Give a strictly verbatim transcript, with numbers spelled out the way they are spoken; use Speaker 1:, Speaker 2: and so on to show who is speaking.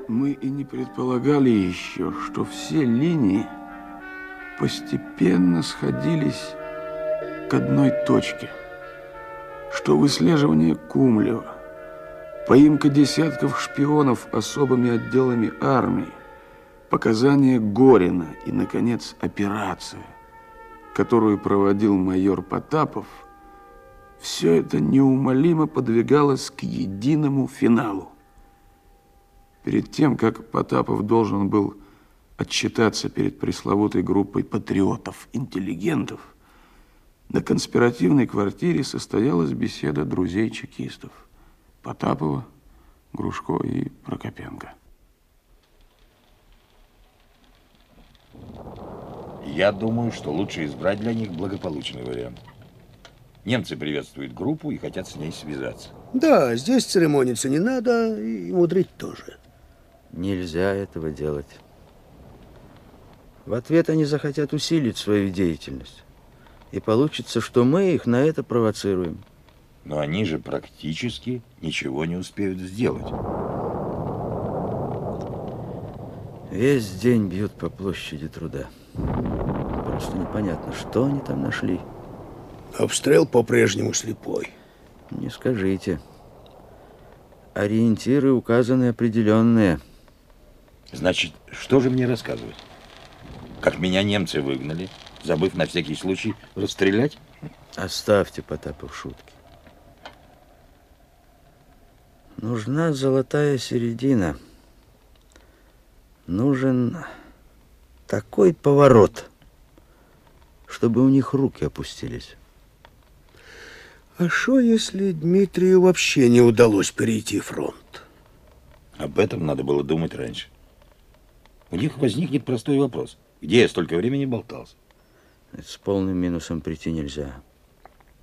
Speaker 1: Мы и не предполагали еще, что все линии постепенно сходились к одной точке, что выслеживание Кумлева, поимка десятков шпионов особыми отделами армии, показания Горина и, наконец, операция, которую проводил майор Потапов, все это неумолимо подвигалось к единому финалу. Перед тем, как Потапов должен был отчитаться перед пресловутой группой патриотов-интеллигентов, на конспиративной квартире состоялась беседа друзей чекистов Потапова, Грушко и Прокопенко.
Speaker 2: Я думаю, что лучше избрать для них благополучный вариант. Немцы приветствуют группу и хотят с ней связаться.
Speaker 3: Да, здесь церемониться не надо, и мудрить тоже.
Speaker 4: Нельзя этого делать. В ответ они захотят усилить свою деятельность. И получится, что мы их на это провоцируем.
Speaker 2: Но они же практически ничего не успеют сделать.
Speaker 4: Весь день бьют по площади Труда. Просто непонятно, что они там нашли.
Speaker 3: Обстрел по-прежнему слепой.
Speaker 4: Не скажите. Ориентиры указаны определенные.
Speaker 2: Значит, что же мне рассказывать? Как меня немцы выгнали, забыв на всякий случай расстрелять?
Speaker 4: Оставьте, Потапов, шутки. Нужна золотая середина. Нужен такой поворот, чтобы у них руки опустились.
Speaker 3: А что, если Дмитрию вообще не удалось перейти фронт?
Speaker 2: Об этом надо было думать раньше. У них возникнет простой вопрос. Где я столько времени болтался?
Speaker 4: С полным минусом прийти нельзя.